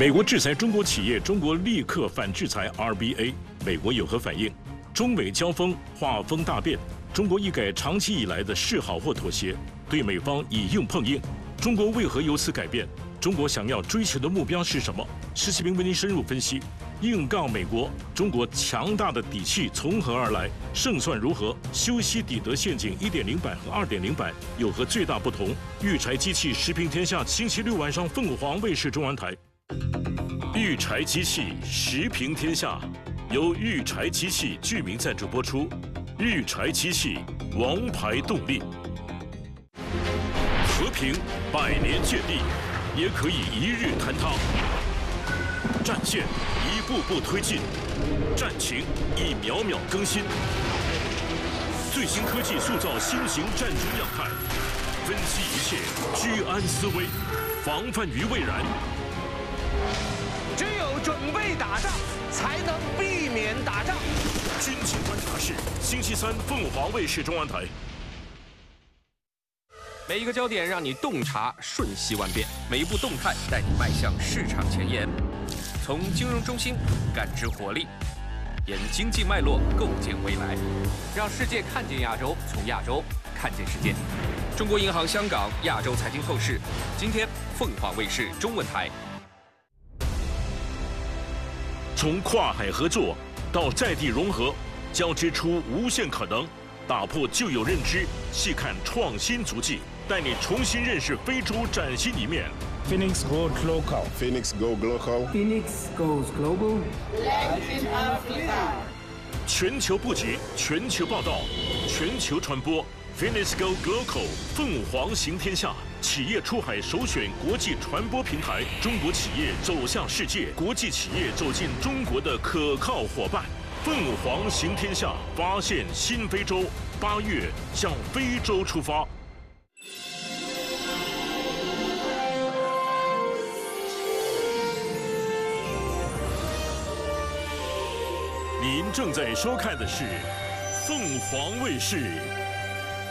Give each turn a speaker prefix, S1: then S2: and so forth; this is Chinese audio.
S1: 美国制裁中国企业，中国立刻反制裁 RBA， 美国有何反应？中美交锋，画风大变，中国一改长期以来的示好或妥协，对美方以硬碰硬。中国为何由此改变？中国想要追求的目标是什么？施启明为您深入分析。硬杠美国，中国强大的底气从何而来？胜算如何？修昔底德陷阱 1.0 版和 2.0 版有何最大不同？育柴机器时评天下，星期六晚上凤凰卫视中文台。育柴机器时评天下，由育柴机器剧名赞助播出。育柴机器，王牌动力。和平100年建立，也可以一日坍塌。战线一步步推进，战情一秒秒更新。最新科技塑造新型战争样态，分析一切，居安思危，防范于未然。
S2: 只有准备打仗，才能避免打仗。
S1: 军情观察室，星期三凤凰卫视中文台。
S3: 每一个焦点让你洞察瞬息万变，每一步动态带你迈向市场前沿。从金融中心感知活力，沿经济脉络构建未来，让世界看见亚洲，从亚洲看见世界。中国银行香港亚洲财经透视，今天凤凰卫视中文台。
S1: 从跨海合作到在地融合，交织出无限可能，打破旧有认知，细看创新足迹，带你重新认识非洲崭新一面。
S4: Phoenix goes local.
S5: Phoenix go local.
S6: Phoenix goes global.
S7: Latin Africa.
S1: 全球布局，全球报道，全球传播。Phoenix go local， 凤凰行天下。企业出海首选国际传播平台，中国企业走向世界，国际企业走进中国的可靠伙伴。凤凰行天下，发现新非洲。8月向非洲出发。您正在收看的是凤凰卫视